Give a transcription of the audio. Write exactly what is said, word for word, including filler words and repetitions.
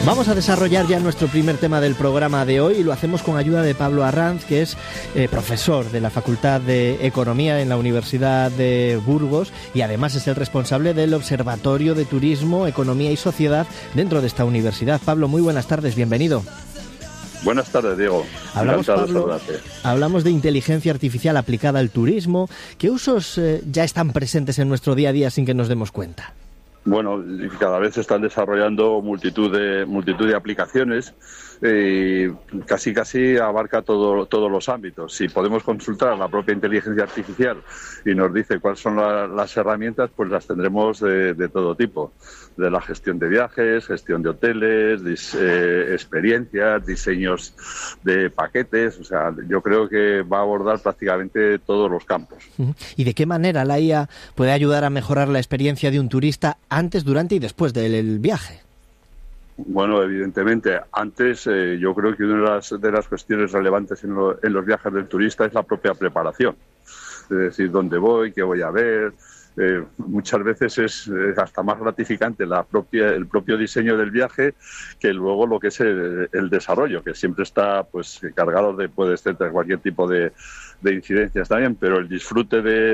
Vamos a desarrollar ya nuestro primer tema del programa de hoy y lo hacemos con ayuda de Pablo Arranz, que es eh, profesor de la Facultad de Economía en la Universidad de Burgos y además es el responsable del Observatorio de Turismo, Economía y Sociedad dentro de esta universidad. Pablo, muy buenas tardes, bienvenido. Buenas tardes, Diego. Hablamos, Pablo, hablamos de inteligencia artificial aplicada al turismo. ¿Qué usos eh, ya están presentes en nuestro día a día sin que nos demos cuenta? Bueno, cada vez se están desarrollando multitud de multitud de aplicaciones y casi casi abarca todo, todos los ámbitos. Si podemos consultar la propia inteligencia artificial y nos dice cuáles son la, las herramientas, pues las tendremos de, de todo tipo. De la gestión de viajes, gestión de hoteles, dis, eh, experiencias, diseños de paquetes. O sea, yo creo que va a abordar prácticamente todos los campos. ¿Y de qué manera la I A puede ayudar a mejorar la experiencia de un turista antes, durante y después del viaje? Bueno, evidentemente, antes eh, yo creo que una de las, de las cuestiones relevantes en, lo, en los viajes del turista es la propia preparación. Es decir, dónde voy, qué voy a ver. Eh, muchas veces es, es hasta más gratificante la propia, el propio diseño del viaje que luego lo que es el, el desarrollo, que siempre está pues cargado de, puede ser cualquier tipo de, de incidencias también, pero el disfrute de